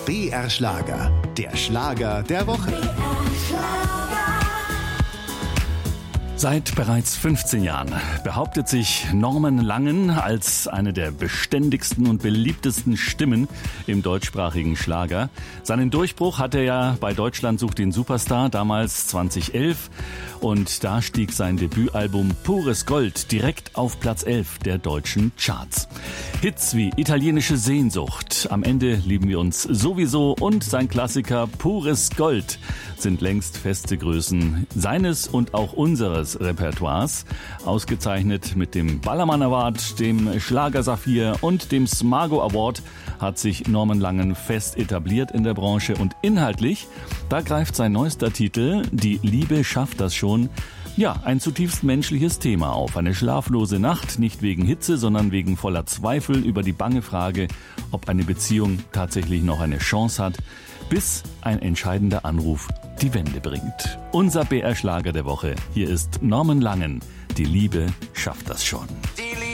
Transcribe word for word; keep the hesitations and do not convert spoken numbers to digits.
B R Schlager, der Schlager der Woche. Seit bereits fünfzehn Jahren behauptet sich Norman Langen als eine der beständigsten und beliebtesten Stimmen im deutschsprachigen Schlager. Seinen Durchbruch hatte er ja bei Deutschland sucht den Superstar, damals zweitausendelf. Und da stieg sein Debütalbum Pures Gold direkt auf Platz elf der deutschen Charts. Hits wie Italienische Sehnsucht, Am Ende lieben wir uns sowieso und sein Klassiker Pures Gold sind längst feste Größen seines und auch unseres Repertoires. Ausgezeichnet mit dem Ballermann Award, dem Schlager Saphir und dem Smargo Award hat sich Norman Langen fest etabliert in der Branche und inhaltlich, da greift sein neuester Titel Die Liebe schafft das schon, ja, ein zutiefst menschliches Thema auf. Eine schlaflose Nacht, nicht wegen Hitze, sondern wegen voller Zweifel über die bange Frage, ob eine Beziehung tatsächlich noch eine Chance hat, bis ein entscheidender Anruf die Wende bringt. Unser B R Schlager der Woche. Hier ist Norman Langen. Die Liebe schafft das schon. Die